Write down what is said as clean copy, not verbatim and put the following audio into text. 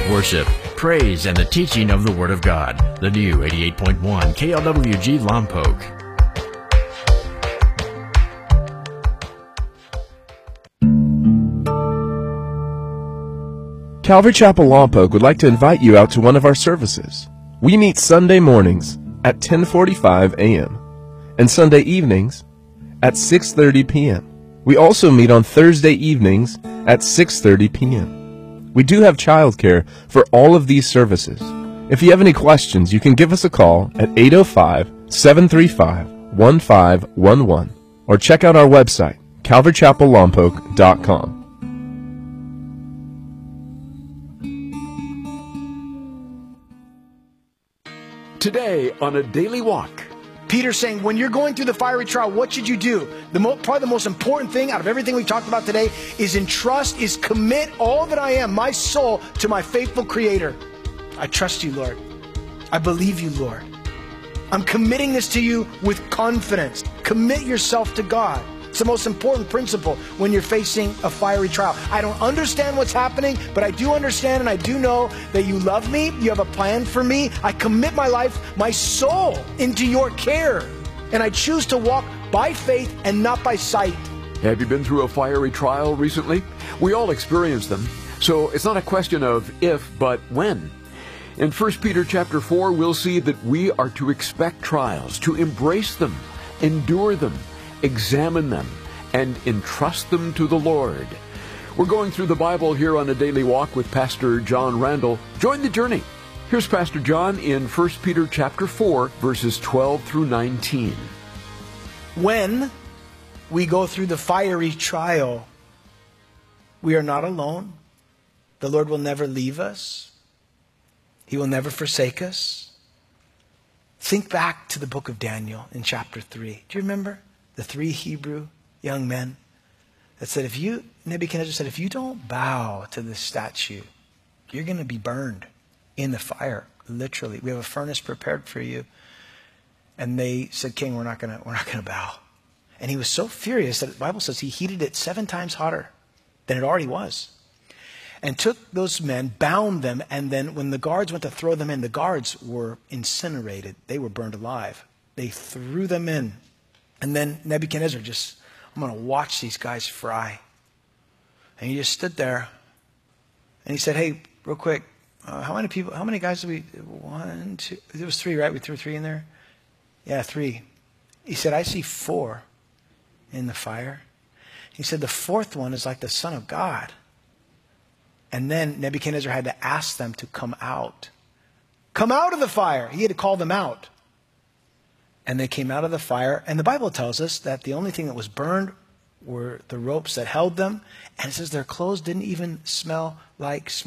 worship, praise, and the teaching of the Word of God. The new 88.1 KLWG Lompoc. Calvary Chapel Lompoc would like to invite you out to one of our services. We meet Sunday mornings at 10:45 a.m. and Sunday evenings at 6:30 p.m. We also meet on Thursday evenings at 6:30 p.m. We do have childcare for all of these services. If you have any questions, you can give us a call at 805-735-1511 or check out our website, calvarychapellompoc.com. Today on A Daily Walk. Peter's saying, when you're going through the fiery trial, what should you do? Probably the most important thing out of everything we talked about today is commit all that I am, my soul, to my faithful Creator. I trust you, Lord. I believe you, Lord. I'm committing this to you with confidence. Commit yourself to God. It's the most important principle when you're facing a fiery trial. I don't understand what's happening, but I do understand and I do know that you love me. You have a plan for me. I commit my life, my soul, into your care. And I choose to walk by faith and not by sight. Have you been through a fiery trial recently? We all experience them. So it's not a question of if, but when. In 1 Peter chapter 4, we'll see that we are to expect trials, to embrace them, endure them, examine them, and entrust them to the Lord. We're going through the Bible here on A Daily Walk with Pastor John Randall. Join the journey. Here's Pastor John in 1 Peter chapter 4, verses 12 through 19. When we go through the fiery trial, we are not alone. The Lord will never leave us. He will never forsake us. Think back to the book of Daniel in chapter 3. Do you remember? The 3 Hebrew young men that said, Nebuchadnezzar said, if you don't bow to this statue, you're going to be burned in the fire. Literally, we have a furnace prepared for you. And they said, King, we're not going to bow. And he was so furious that the Bible says he heated it 7 times hotter than it already was. And took those men, bound them, and then when the guards went to throw them in, the guards were incinerated. They were burned alive. They threw them in. And then Nebuchadnezzar I'm going to watch these guys fry. And he just stood there. And he said, hey, real quick, how many guys did we, 1, 2, it was 3, right? We threw 3 in there? Yeah, 3. He said, I see 4 in the fire. He said, the 4th one is like the Son of God. And then Nebuchadnezzar had to ask them to come out. Come out of the fire. He had to call them out. And they came out of the fire. And the Bible tells us that the only thing that was burned were the ropes that held them. And it says their clothes didn't even smell like smoke.